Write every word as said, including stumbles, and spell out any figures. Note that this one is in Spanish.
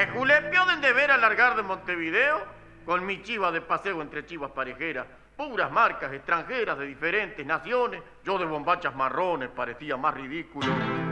Me julepeó de deber alargar de Montevideo con mi chiva de paseo entre chivas parejeras. Puras marcas extranjeras de diferentes naciones. Yo de bombachas marrones parecía más ridículo.